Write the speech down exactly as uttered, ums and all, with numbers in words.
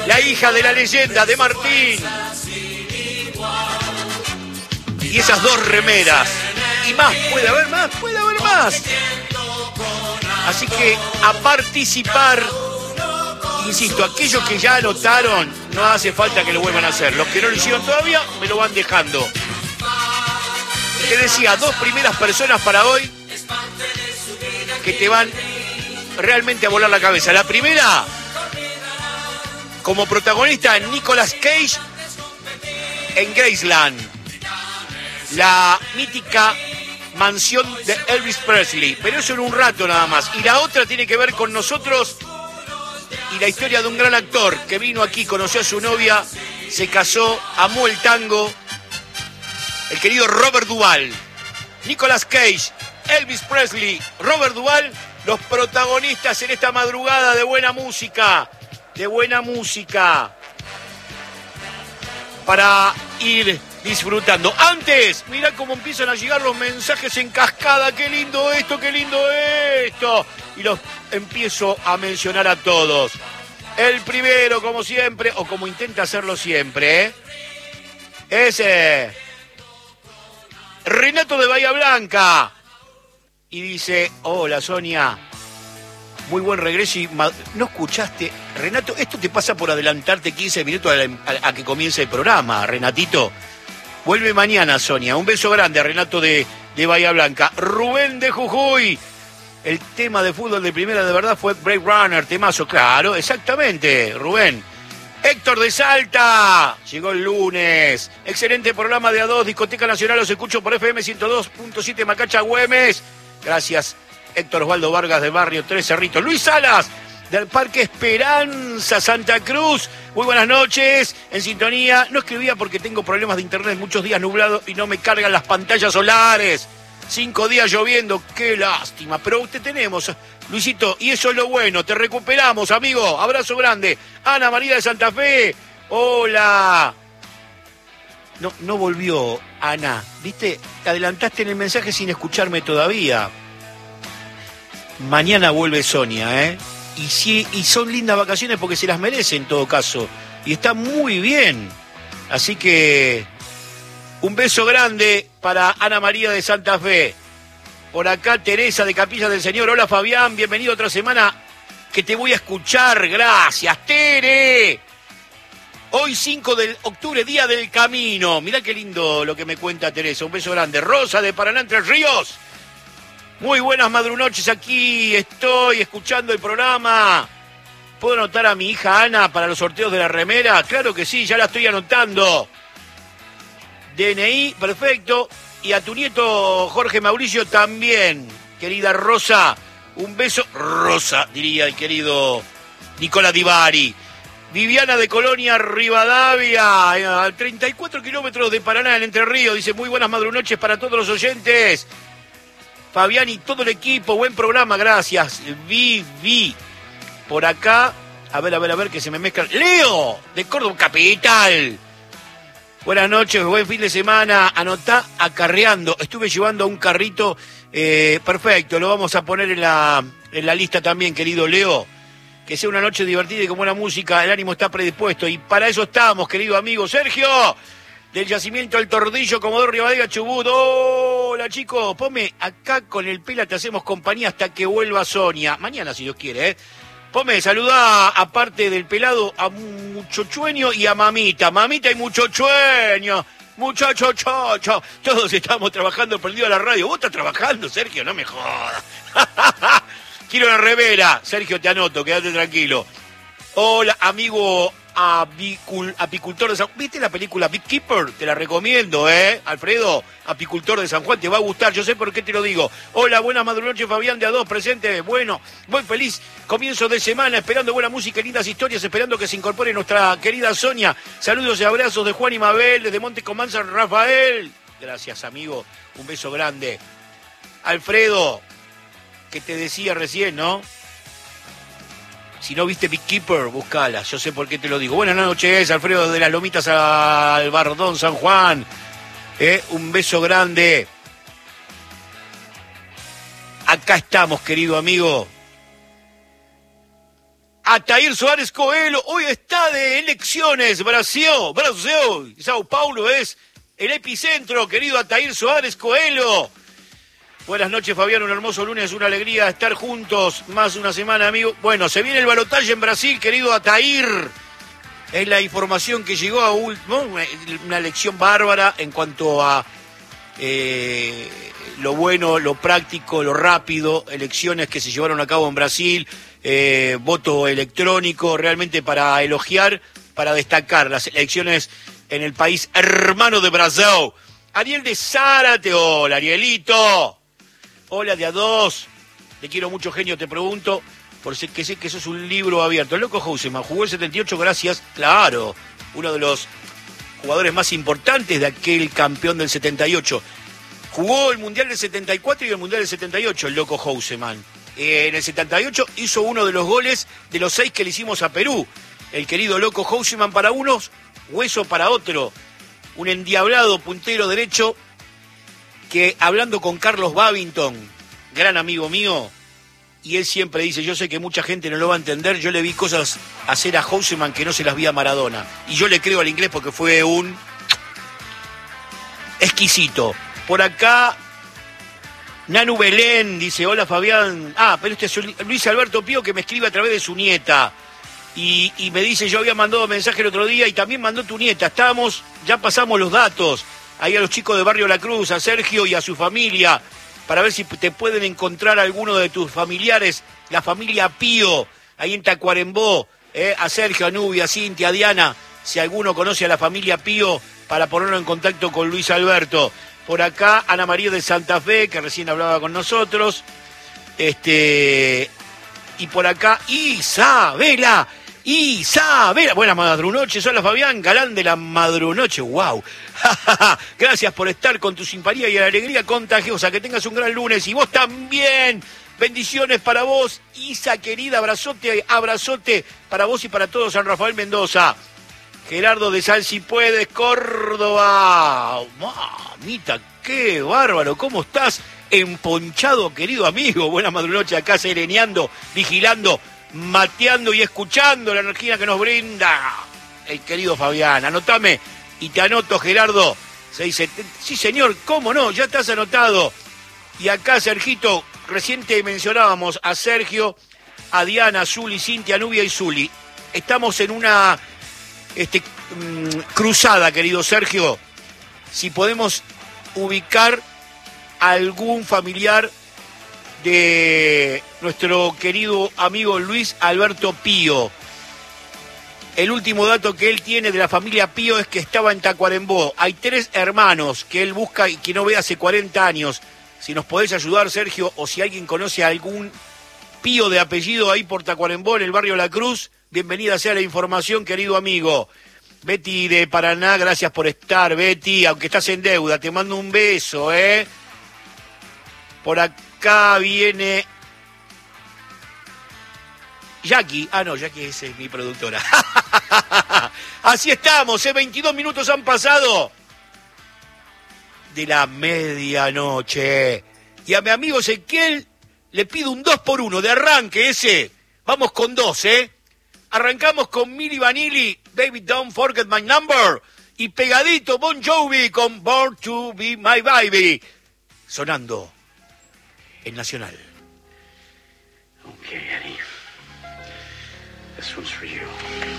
la hija de la leyenda de Martín. Y esas dos remeras. Y más, puede haber más, puede haber más. Así que a participar, insisto, aquellos que ya anotaron, no hace falta que lo vuelvan a hacer. Los que no lo hicieron todavía, me lo van dejando. Te decía, dos primeras personas para hoy que te van realmente a volar la cabeza. La primera, como protagonista, Nicolas Cage en Graceland, la mítica mansión de Elvis Presley, pero eso en un rato nada más. Y la otra tiene que ver con nosotros y la historia de un gran actor que vino aquí, conoció a su novia, se casó, amó el tango, el querido Robert Duvall. Nicolas Cage, Elvis Presley, Robert Duvall, los protagonistas en esta madrugada de buena música, de buena música, para ir disfrutando. Antes, mirá cómo empiezan a llegar los mensajes en cascada. Qué lindo esto, qué lindo esto. Y los empiezo a mencionar a todos. El primero, como siempre, o como intenta hacerlo siempre, ¿eh? es eh, Renato de Bahía Blanca. Y dice, hola Sonia, muy buen regreso. Y ¿no escuchaste? Renato, esto te pasa por adelantarte quince minutos a, la, a, a que comience el programa, Renatito. Vuelve mañana, Sonia. Un beso grande a Renato de, de Bahía Blanca. Rubén de Jujuy. El tema de fútbol de primera de verdad fue Brave Runner, temazo. Claro, exactamente, Rubén. Héctor de Salta. Llegó el lunes. Excelente programa de A dos, Discoteca Nacional. Los escucho por F M ciento dos punto siete Macacha, Güemes. Gracias, Héctor Osvaldo Vargas de Barrio Tres Cerritos. Luis Salas, del Parque Esperanza, Santa Cruz. Muy buenas noches, en sintonía. No escribía porque tengo problemas de internet, muchos días nublados y no me cargan las pantallas solares. Cinco días lloviendo, qué lástima. Pero te tenemos, Luisito, y eso es lo bueno. Te recuperamos, amigo. Abrazo grande. Ana María de Santa Fe. Hola. No, no volvió, Ana. ¿Viste? Te adelantaste en el mensaje sin escucharme todavía. Mañana vuelve Sonia, ¿eh? Y, sí, y son lindas vacaciones porque se las merece en todo caso. Y está muy bien. Así que un beso grande para Ana María de Santa Fe. Por acá Teresa de Capilla del Señor. Hola Fabián, bienvenido otra semana que te voy a escuchar. Gracias, Tere. Hoy cinco de octubre, Día del Camino. Mirá qué lindo lo que me cuenta Teresa. Un beso grande. Rosa de Paraná, Entre Ríos. Muy buenas madrunoches, aquí estoy escuchando el programa. ¿Puedo anotar a mi hija Ana para los sorteos de la remera? Claro que sí, ya la estoy anotando. D N I, perfecto. Y a tu nieto Jorge Mauricio también. Querida Rosa, un beso. Rosa, diría el querido Nicola Di Bari. Viviana de Colonia Rivadavia, a treinta y cuatro kilómetros de Paraná, en Entre Ríos. Dice, muy buenas madrunoches para todos los oyentes. Fabián y todo el equipo, buen programa, gracias. Vivi, por acá, a ver, a ver, a ver, que se me mezclan. Leo, de Córdoba Capital. Buenas noches, buen fin de semana. Anotá acarreando. Estuve llevando un carrito, eh, perfecto, lo vamos a poner en la, en la lista también, querido Leo. Que sea una noche divertida y con buena música, el ánimo está predispuesto. Y para eso estamos, querido amigo Sergio, del Yacimiento El Tordillo, Comodoro Rivadavia, Chubut. Hola, chicos, ponme acá con el Pela, te hacemos compañía hasta que vuelva Sonia. Mañana, si Dios quiere, ¿eh? Ponme, saluda, aparte del pelado, a Muchochueño y a Mamita. Mamita y Muchochueño. Muchacho, chocho. Todos estamos trabajando perdido a la radio. ¿Vos estás trabajando, Sergio? No me jodas. Quiero la remera. Sergio, te anoto, quédate tranquilo. Hola, amigo apicul, apicultor de San Juan. ¿Viste la película Beekeeper? Te la recomiendo, ¿eh? Alfredo, apicultor de San Juan, te va a gustar. Yo sé por qué te lo digo. Hola, buenas madrugoches, Fabián de A dos, presente. Bueno, muy feliz comienzo de semana, esperando buena música y lindas historias, esperando que se incorpore nuestra querida Sonia. Saludos y abrazos de Juan y Mabel, desde Monte Comán, San Rafael. Gracias, amigo. Un beso grande. Alfredo, que te decía recién, ¿no? Si no viste Beekeeper, buscala. Yo sé por qué te lo digo. Buenas noches, Alfredo de las Lomitas al Bardón, San Juan. Eh, un beso grande. Acá estamos, querido amigo. Atair Soares Coelho, hoy está de elecciones, Brasil, Brasil, Sao Paulo es el epicentro, querido Atair Soares Coelho. Buenas noches, Fabián, un hermoso lunes, una alegría estar juntos, más una semana, amigo. Bueno, se viene el balotaje en Brasil, querido Atair. Es la información que llegó a último, una elección bárbara en cuanto a eh, lo bueno, lo práctico, lo rápido, elecciones que se llevaron a cabo en Brasil. Eh, voto electrónico, realmente para elogiar, para destacar las elecciones en el país hermano de Brasil. Ariel de Zárate, hola Arielito, hola de a dos, te quiero mucho, genio, te pregunto, porque sé que eso es un libro abierto. El loco Houseman jugó el setenta y ocho, gracias, claro, uno de los jugadores más importantes de aquel campeón del setenta y ocho. Jugó el Mundial del setenta y cuatro y el Mundial del setenta y ocho, el loco Houseman. Eh, en el setenta y ocho hizo uno de los goles de los seis que le hicimos a Perú. El querido loco Houseman para unos, Hueso para otro. Un endiablado puntero derecho que, hablando con Carlos Babington, gran amigo mío, y él siempre dice, yo sé que mucha gente no lo va a entender, yo le vi cosas hacer a Houseman que no se las vi a Maradona. Y yo le creo al inglés porque fue un exquisito. Por acá... Nanu Belén dice, hola Fabián, ah, pero este es Luis Alberto Pío que me escribe a través de su nieta y, y me dice, yo había mandado mensaje el otro día y también mandó tu nieta, estábamos, ya pasamos los datos, ahí a los chicos de Barrio La Cruz, a Sergio y a su familia, para ver si te pueden encontrar alguno de tus familiares, la familia Pío, ahí en Tacuarembó, eh, a Sergio, a Nubia, a Cintia, a Diana, si alguno conoce a la familia Pío, para ponerlo en contacto con Luis Alberto. Por acá, Ana María de Santa Fe, que recién hablaba con nosotros. Este, y por acá, Isabela, Isabela. Buenas madrunoches, hola Fabián, galán de la madrunoche, wow. Gracias por estar con tu simpatía y la alegría contagiosa. Que tengas un gran lunes y vos también. Bendiciones para vos, Isa querida, abrazote, abrazote para vos y para todos, San Rafael Mendoza. Gerardo de Sal si puedes, Córdoba. Mamita, qué bárbaro, ¿cómo estás? Emponchado, querido amigo. Buenas madrunoches acá, sereneando, vigilando, mateando y escuchando la energía que nos brinda el querido Fabián. Anotame y te anoto, Gerardo. seiscientos setenta. Sí, señor, cómo no, ya estás anotado. Y acá, Sergito, recién te mencionábamos a Sergio, a Diana, Zuli, Cintia, Nubia y Zuli. Estamos en una... Este, mmm, cruzada, querido Sergio, si podemos ubicar algún familiar de nuestro querido amigo Luis Alberto Pío. El último dato que él tiene de la familia Pío es que estaba en Tacuarembó. Hay tres hermanos que él busca y que no ve hace cuarenta años. Si nos podés ayudar, Sergio, o si alguien conoce a algún Pío de apellido ahí por Tacuarembó, en el barrio La Cruz, bienvenida sea la información, querido amigo. Betty de Paraná, gracias por estar, Betty, aunque estás en deuda, te mando un beso, ¿eh? Por acá viene Jackie, ah no, Jackie es mi productora. Así estamos, ¿eh? veintidós minutos han pasado de la medianoche. Y a mi amigo Ezequiel le pido un dos por uno de arranque ese. Vamos con dos, ¿eh? Arrancamos con Milli Vanilli, Baby Don't Forget My Number. Y pegadito Bon Jovi con Born to Be My Baby. Sonando en Nacional. Okay, Eddie. This one's for you.